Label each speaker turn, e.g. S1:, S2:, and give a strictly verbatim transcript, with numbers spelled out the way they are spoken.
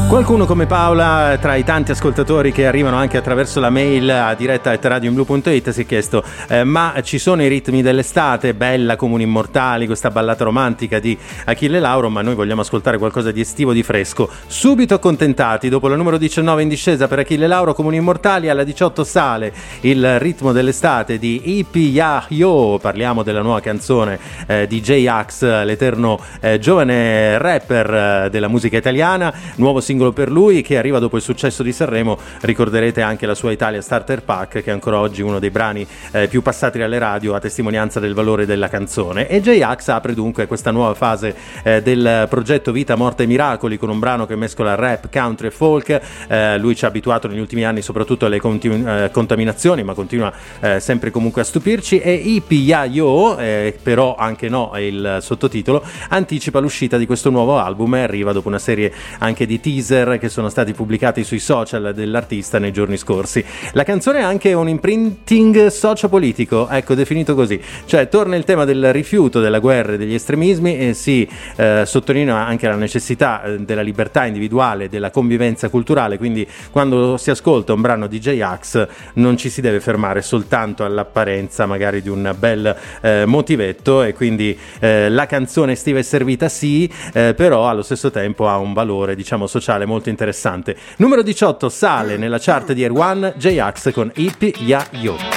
S1: Qualcuno come Paola, tra i tanti ascoltatori che arrivano anche attraverso la mail a diretta at radioinblu punto it, si è chiesto eh, ma ci sono i ritmi dell'estate, bella Comuni Immortali, questa ballata romantica di Achille Lauro, ma noi vogliamo ascoltare qualcosa di estivo, di fresco. Subito accontentati, dopo la numero diciannove in discesa per Achille Lauro, Comuni Immortali, alla diciotto sale il ritmo dell'estate di Ipi Ya Yo, parliamo della nuova canzone eh, di J-Ax, l'eterno eh, giovane rapper eh, della musica italiana, nuovo singolo per lui che arriva dopo il successo di Sanremo. Ricorderete anche la sua Italia Starter Pack, che è ancora oggi uno dei brani eh, più passati alle radio, a testimonianza del valore della canzone. E J-Ax apre dunque questa nuova fase eh, del progetto Vita, Morte e Miracoli, con un brano che mescola rap, country e folk. Eh, lui ci ha abituato negli ultimi anni soprattutto alle continu- eh, contaminazioni, ma continua eh, sempre comunque a stupirci. E Ipi Ya Yo, eh, però anche no è il sottotitolo, anticipa l'uscita di questo nuovo album e arriva dopo una serie anche di teaser che sono stati pubblicati sui social dell'artista nei giorni scorsi. La canzone ha anche un imprinting sociopolitico, ecco, definito così, cioè torna il tema del rifiuto della guerra e degli estremismi e si eh, sottolinea anche la necessità eh, della libertà individuale, della convivenza culturale, quindi quando si ascolta un brano di J-Ax non ci si deve fermare soltanto all'apparenza magari di un bel eh, motivetto, e quindi eh, la canzone estiva è servita sì, eh, però allo stesso tempo ha un valore, diciamo, sociale molto interessante. Numero diciotto sale nella chart di Air One, J-Ax con Ipi Ya Yo.